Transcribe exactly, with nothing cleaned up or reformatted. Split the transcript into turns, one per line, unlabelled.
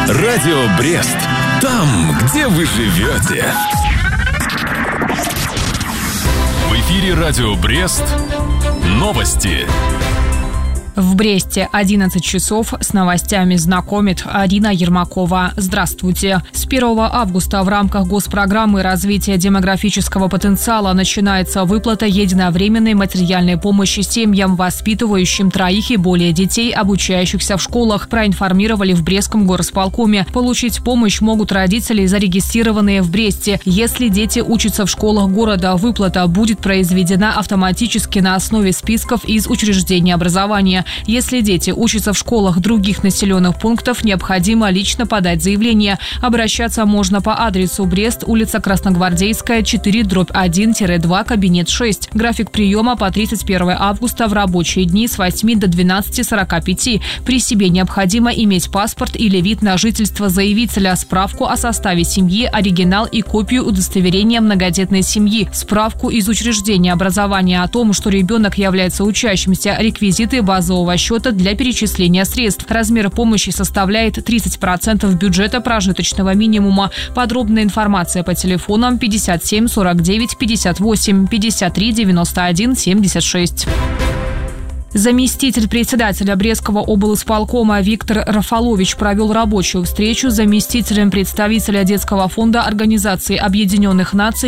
Радио Брест. Там, где вы живете. В эфире Радио Брест. Новости.
В Бресте одиннадцать часов, с новостями знакомит Арина Ермакова. Здравствуйте. С первого августа в рамках госпрограммы развития демографического потенциала начинается выплата единовременной материальной помощи семьям, воспитывающим троих и более детей, обучающихся в школах, проинформировали в Брестском горосполкоме. Получить помощь могут родители, зарегистрированные в Бресте. Если дети учатся в школах города, выплата будет произведена автоматически на основе списков из учреждений образования. Если дети учатся в школах других населенных пунктов, необходимо лично подать заявление. Обращаться можно по адресу: Брест, улица Красногвардейская, четыре, дробь один, два, кабинет шесть. График приема по тридцать первое августа в рабочие дни с восьми до двенадцати сорока пяти. При себе необходимо иметь паспорт или вид на жительство заявителя, справку о составе семьи, оригинал и копию удостоверения многодетной семьи, справку из учреждения образования о том, что ребенок является учащимся, реквизиты базового счета для перечисления средств. Размер помощи составляет тридцать процентов бюджета прожиточного минимума. Подробная информация по телефонам пятьдесят семь сорок девять пятьдесят восемь, пятьдесят три девяносто один семьдесят шесть. Заместитель председателя Брестского облисполкома Виктор Рафалович провел рабочую встречу с заместителем представителя детского фонда Организации Объединенных Наций